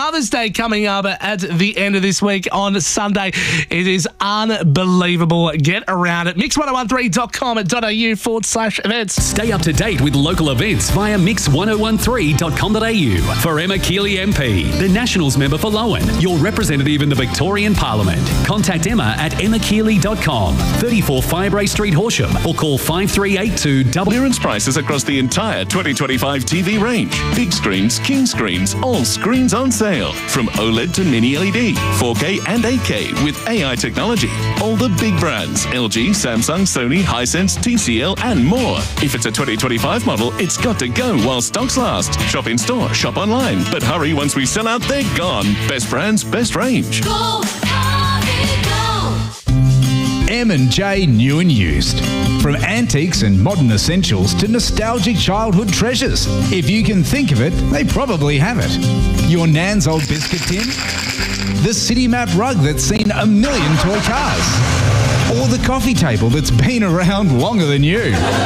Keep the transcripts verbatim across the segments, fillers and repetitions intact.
Mother's Day coming up at the end of this week on Sunday. It is unbelievable. Get around it. mix ten thirteen dot com dot a u forward slash events. Stay up to date with local events via mix ten thirteen dot com dot a u. For Emma Keeley M P, the Nationals member for Lowen, your representative in the Victorian Parliament. Contact Emma at emma keeley dot com, thirty-four Firebrae Street, Horsham, or call five three eight two... Clearance prices across the entire twenty twenty-five T V range. Big screens, king screens, all screens on sale. From OLED to mini L E D, four K and eight K with A I technology. All the big brands, L G, Samsung, Sony, Hisense, T C L and more. If it's a twenty twenty-five model, it's got to go while stocks last. Shop in store, shop online. But hurry, once we sell out, they're gone. Best brands, best range. Go, Harvey, go! M and J New and Used. From antiques and modern essentials to nostalgic childhood treasures. If you can think of it, they probably have it. Your nan's old biscuit tin? The City Map rug that's seen a million toy cars? Or the coffee table that's been around longer than you?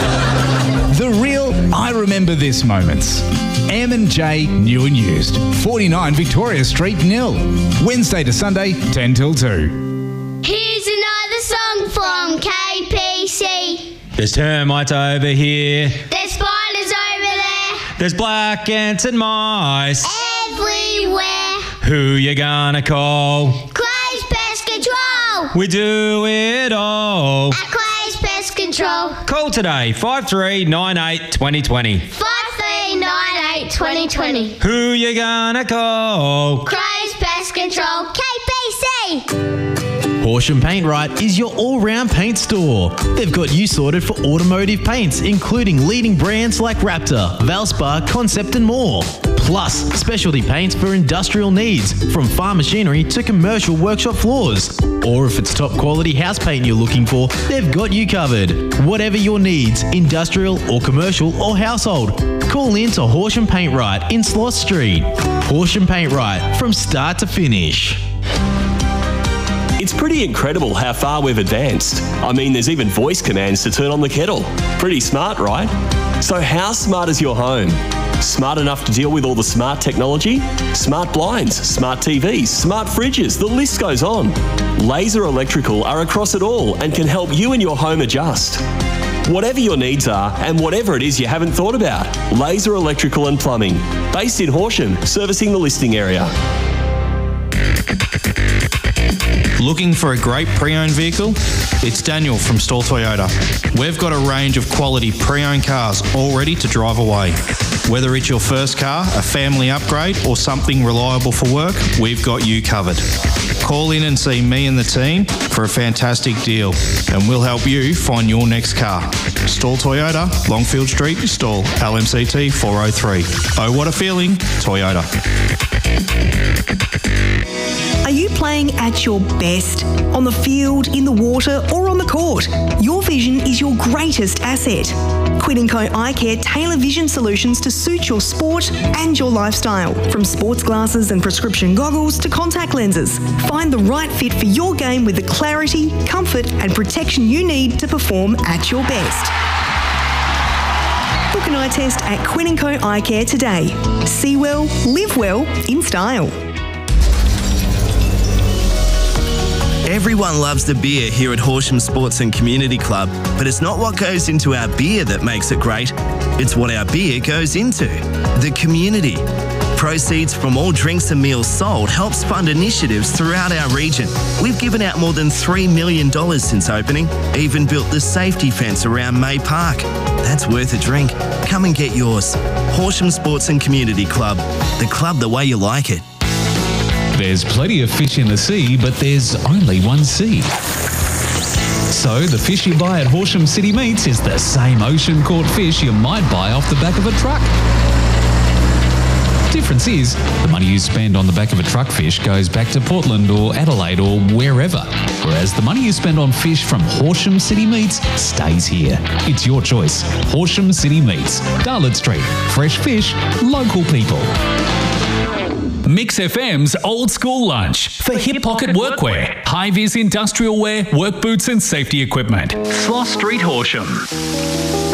The real I remember this moments. M and J New and Used. forty-nine Victoria Street, Nil. Wednesday to Sunday, ten till two. Here's another song from K P C. There's termites over here. There's spiders over there. There's black ants and mice. Everywhere. Who you gonna call? Clay's Pest Control. We do it all. At Clay's Pest Control. Call today, five three nine eight two oh two oh. five three nine eight two oh two oh. Who you gonna call? Clay's Pest Control. K P C. Horsham Paint Right is your all-round paint store. They've got you sorted for automotive paints, including leading brands like Raptor, Valspar, Concept and more. Plus, specialty paints for industrial needs, from farm machinery to commercial workshop floors. Or if it's top quality house paint you're looking for, they've got you covered. Whatever your needs, industrial or commercial or household, call in to Horsham Paint Right in Sloss Street. Horsham Paint Right, from start to finish. It's pretty incredible how far we've advanced. I mean, there's even voice commands to turn on the kettle. Pretty smart, right? So how smart is your home? Smart enough to deal with all the smart technology? Smart blinds, smart T Vs, smart fridges, the list goes on. Laser Electrical are across it all and can help you and your home adjust. Whatever your needs are and whatever it is you haven't thought about, Laser Electrical and Plumbing. Based in Horsham, servicing the listing area. Looking for a great pre-owned vehicle? It's Daniel from Stall Toyota. We've got a range of quality pre-owned cars all ready to drive away. Whether it's your first car, a family upgrade, or something reliable for work, we've got you covered. Call in and see me and the team for a fantastic deal, and we'll help you find your next car. Stall Toyota, Longfield Street, Stall, L M C T four oh three. Oh, what a feeling, Toyota. Are you playing at your best? On the field, in the water, or on the court? Your vision is your greatest asset. Quinn and Co Eye Care tailor vision solutions to suit your sport and your lifestyle. From sports glasses and prescription goggles to contact lenses. Find the right fit for your game with the clarity, comfort and protection you need to perform at your best. Book an eye test at Quinn and Co Eye Care today. See well, live well, in style. Everyone loves the beer here at Horsham Sports and Community Club, but it's not what goes into our beer that makes it great. It's what our beer goes into. The community. Proceeds from all drinks and meals sold helps fund initiatives throughout our region. We've given out more than three million dollars since opening, even built the safety fence around May Park. That's worth a drink. Come and get yours. Horsham Sports and Community Club. The club the way you like it. There's plenty of fish in the sea, but there's only one sea. So the fish you buy at Horsham City Meats is the same ocean caught fish you might buy off the back of a truck. Difference is, the money you spend on the back of a truck fish goes back to Portland or Adelaide or wherever, whereas the money you spend on fish from Horsham City Meats stays here. It's your choice. Horsham City Meats, Darlot Street. Fresh fish, local people. Mix F M's Old School Lunch for hip pocket workwear, high-vis industrial wear, work boots and safety equipment. Sloss Street, Horsham.